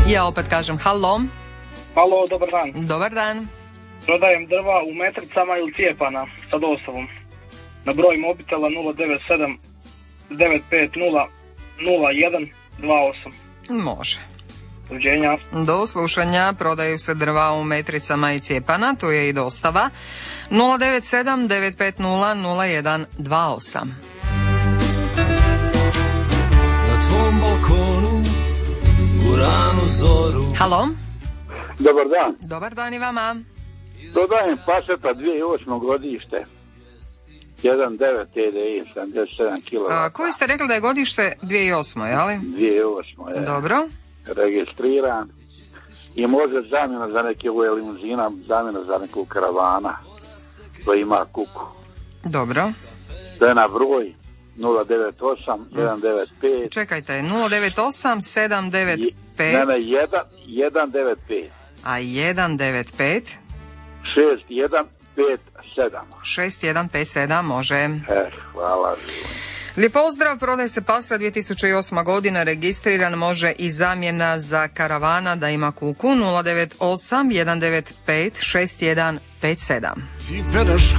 Ja opet kažem halo. Halo, dobar dan. Dobar dan. Prodajem drva u metricama ili cijepana sa dostavom. Na broj mobitela 097 950 0128. Može. Doviđenja. Do slušanja. Prodaju se drva u metricama i cijepana, tu je i dostava. 097 950 0128. Na tvom balkonu u ranu zoru. Halo. Dobar dan. Dobar dan i vama. Prodajem Pasata 2008. godište. 1.9 TDI, 77 kW. Koji ste rekli da je godište 2008. jeli? 2008. je. Dobro. Registriran. I može zamjena za neke limuzina, zamjena za nekog karavana koji ima kuku. Dobro. To je na broj 098 195. Čekajte, 098 795. Ne, 195. A 195 6157. 6157 može. Hvala. Lijep pozdrav, prodaje se Pasa 2008. godina, registriran, može i zamjena za karavana da ima kuku. 098 195 6157.